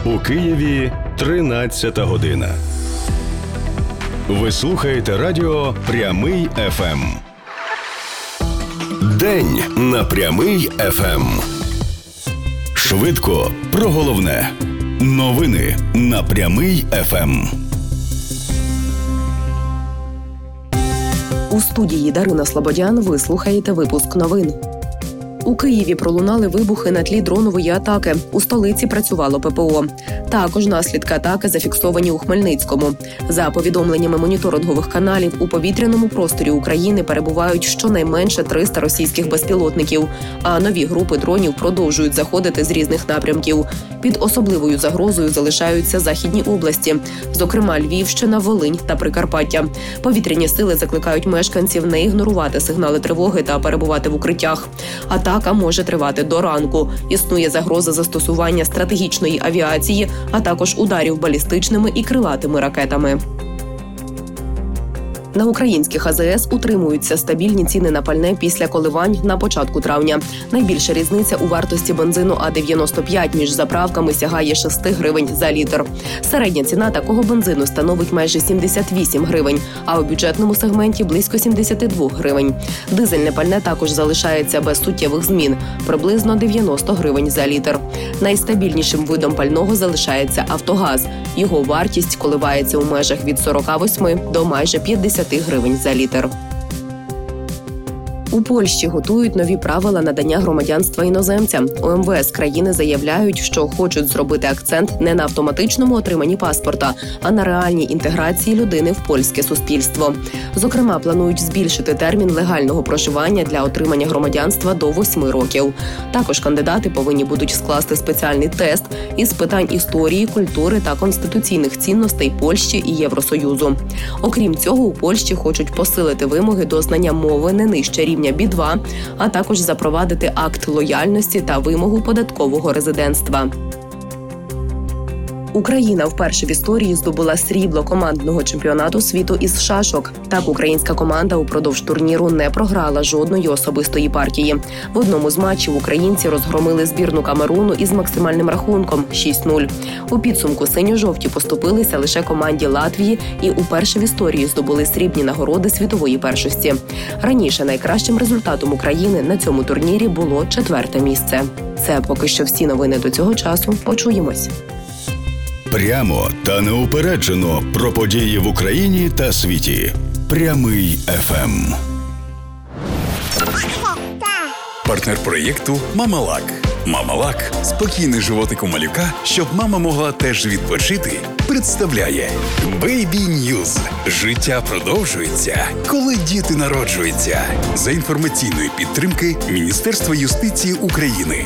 У Києві 13 година. Ви слухаєте радіо «Прямий ФМ». День на «Прямий ФМ». Швидко про головне. Новини на «Прямий ФМ». У студії Дарина Слободян ви слухаєте випуск новин. У Києві пролунали вибухи на тлі дронової атаки. У столиці працювало ППО. Також наслідки атаки зафіксовані у Хмельницькому. За повідомленнями моніторингових каналів, у повітряному просторі України перебувають щонайменше 300 російських безпілотників, а нові групи дронів продовжують заходити з різних напрямків. Під особливою загрозою залишаються західні області, зокрема Львівщина, Волинь та Прикарпаття. Повітряні сили закликають мешканців не ігнорувати сигнали тривоги та перебувати в укриттях. Атака може тривати до ранку. Існує загроза застосування стратегічної авіації, а також ударів балістичними і крилатими ракетами. На українських АЗС утримуються стабільні ціни на пальне після коливань на початку травня. Найбільша різниця у вартості бензину А95 між заправками сягає 6 гривень за літр. Середня ціна такого бензину становить майже 78 гривень, а у бюджетному сегменті – близько 72 гривень. Дизельне пальне також залишається без суттєвих змін – приблизно 90 гривень за літр. Найстабільнішим видом пального залишається «Автогаз». Його вартість коливається у межах від 48 до майже 50 гривень за літр. У Польщі готують нові правила надання громадянства іноземцям. У МВС країни заявляють, що хочуть зробити акцент не на автоматичному отриманні паспорта, а на реальній інтеграції людини в польське суспільство. Зокрема, планують збільшити термін легального проживання для отримання громадянства до 8 років. Також кандидати повинні будуть скласти спеціальний тест із питань історії, культури та конституційних цінностей Польщі і Євросоюзу. Окрім цього, у Польщі хочуть посилити вимоги до знання мови не нижче рівня B2, а також запровадити акт лояльності та вимогу податкового резидентства. Україна вперше в історії здобула срібло командного чемпіонату світу із шашок. Так, українська команда упродовж турніру не програла жодної особистої партії. В одному з матчів українці розгромили збірну Камеруну із максимальним рахунком 6-0. У підсумку синьо-жовті поступилися лише команді Латвії і уперше в історії здобули срібні нагороди світової першості. Раніше найкращим результатом України на цьому турнірі було 4-те місце. Це поки що всі новини до цього часу. Почуємось. Прямо та неупереджено про події в Україні та світі. Прямий ФМ. Партнер проєкту «Мамалак». «Мамалак» – спокійний животик у малюка, щоб мама могла теж відпочити, представляє Baby News. Життя продовжується, коли діти народжуються. За інформаційної підтримки Міністерства юстиції України.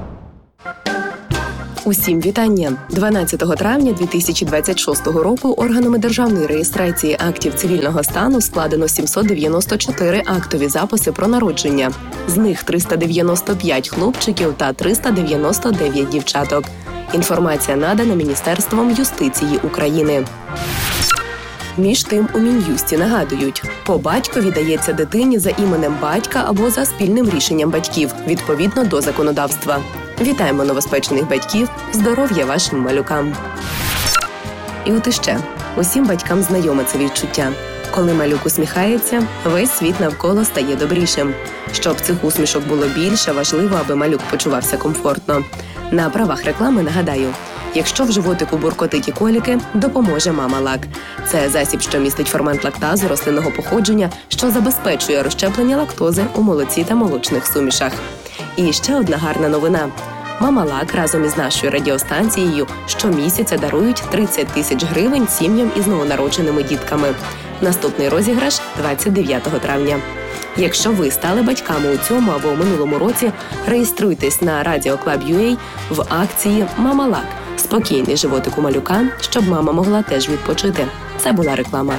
Усім вітання! 12 травня 2026 року органами державної реєстрації актів цивільного стану складено 794 актові записи про народження. З них 395 хлопчиків та 399 дівчаток. Інформація надана Міністерством юстиції України. Між тим, у Мін'юсті нагадують, по батькові дається дитині за іменем батька або за спільним рішенням батьків, відповідно до законодавства. Вітаємо новоспечених батьків, здоров'я вашим малюкам. І от іще, усім батькам знайоме це відчуття. Коли малюк усміхається, весь світ навколо стає добрішим. Щоб цих усмішок було більше, важливо, аби малюк почувався комфортно. На правах реклами нагадаю, якщо в животику буркотить і коліки, допоможе «Мамалак». Це засіб, що містить фермент лактазу рослинного походження, що забезпечує розщеплення лактози у молоці та молочних сумішах. І ще одна гарна новина. «Мамалак» разом із нашою радіостанцією щомісяця дарують 30 тисяч гривень сім'ям із новонародженими дітками. Наступний розіграш – 29 травня. Якщо ви стали батьками у цьому або у минулому році, реєструйтесь на Radio Club.ua в акції «Мамалак». Спокійний животик у малюка, щоб мама могла теж відпочити. Це була реклама.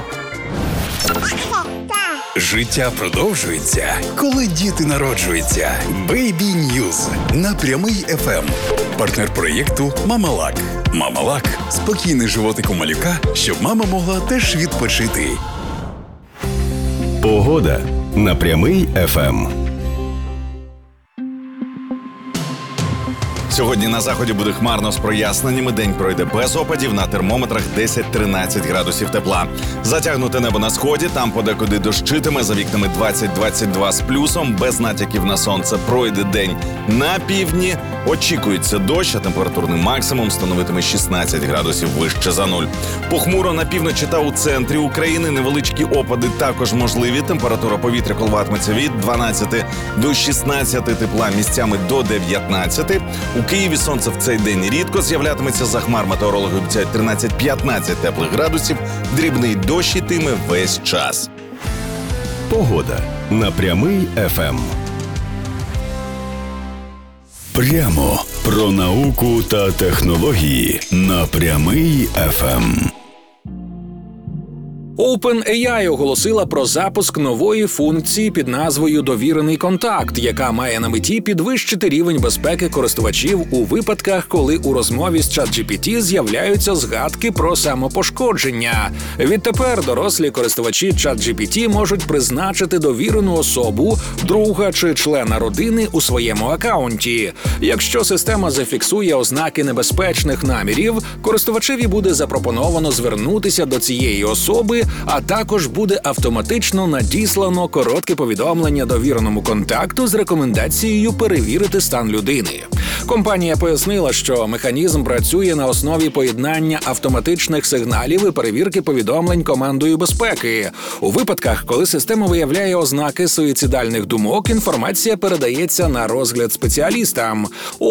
Життя продовжується, коли діти народжуються. Baby News на Прямий ФМ. Партнер проєкту «Мамалак». «Мамалак» – спокійний животик у малюка, щоб мама могла теж відпочити. Погода на Прямий ФМ. Сьогодні на заході буде хмарно з проясненнями. День пройде без опадів, на термометрах 10-13 градусів тепла. Затягнуте небо на сході, там подекуди дощитиме, за вікнами 20-22 з плюсом, без натяків на сонце. Пройде день на півдні. Очікується дощ, а температурний максимум становитиме 16 градусів вище за нуль. Похмуро на півночі та у центрі України. Невеличкі опади також можливі. Температура повітря коливатиметься від 12 до 16 тепла, місцями до 19. У Києві сонце в цей день рідко з'являтиметься. За хмар метеорологи обіцяють 13-15 теплих градусів. Дрібний дощ йтиме весь час. Погода на Прямий ФМ. Прямо про науку та технології на Прямий ФМ. OpenAI оголосила про запуск нової функції під назвою «Довірений контакт», яка має на меті підвищити рівень безпеки користувачів у випадках, коли у розмові з ChatGPT з'являються згадки про самопошкодження. Відтепер дорослі користувачі ChatGPT можуть призначити довірену особу, друга чи члена родини у своєму акаунті. Якщо система зафіксує ознаки небезпечних намірів, користувачеві буде запропоновано звернутися до цієї особи, а також буде автоматично надіслано коротке повідомлення довіреному контакту з рекомендацією перевірити стан людини. Компанія пояснила, що механізм працює на основі поєднання автоматичних сигналів і перевірки повідомлень командою безпеки. У випадках, коли система виявляє ознаки суїцидальних думок, інформація передається на розгляд спеціалістам.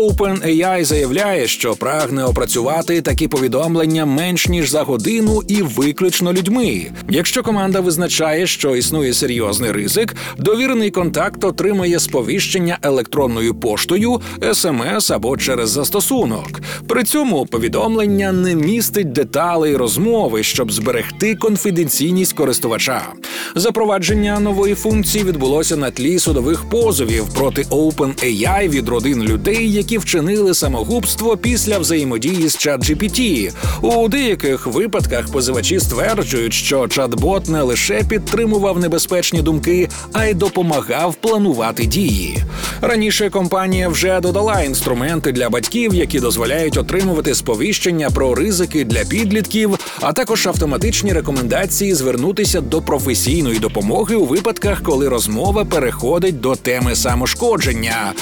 OpenAI заявляє, що прагне опрацювати такі повідомлення менш ніж за годину і виключно людьми. Якщо команда визначає, що існує серйозний ризик, довірений контакт отримає сповіщення електронною поштою, СМС або через застосунок. При цьому повідомлення не містить деталей розмови, щоб зберегти конфіденційність користувача. Запровадження нової функції відбулося на тлі судових позовів проти OpenAI від родин людей, які вчинили самогубство після взаємодії з ChatGPT. У деяких випадках позивачі стверджують, що чат-бот не лише підтримував небезпечні думки, а й допомагав планувати дії. Раніше компанія вже додала інструменти для батьків, які дозволяють отримувати сповіщення про ризики для підлітків, а також автоматичні рекомендації звернутися до професійної допомоги у випадках, коли розмова переходить до теми самошкодження.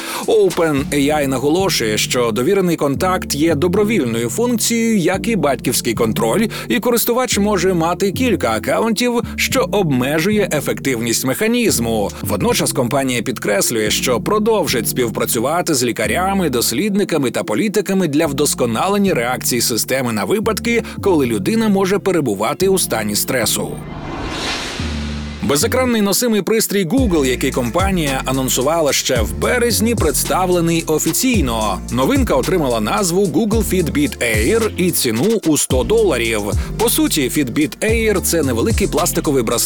OpenAI наголошує, що довірений контакт є добровільною функцією, як і батьківський контроль, і користувач може мати кілька акаунтів, що обмежує ефективність механізму. Водночас компанія підкреслює, що продовжить співпрацювати з лікарями, дослідниками та політиками для вдосконалення реакції системи на випадки, коли людина може перебувати у стані стресу. Безекранний носимий пристрій Google, який компанія анонсувала ще в березні, представлений офіційно. Новинка отримала назву Google Fitbit Air і ціну у $100. По суті, Fitbit Air – це невеликий пластиковий браслет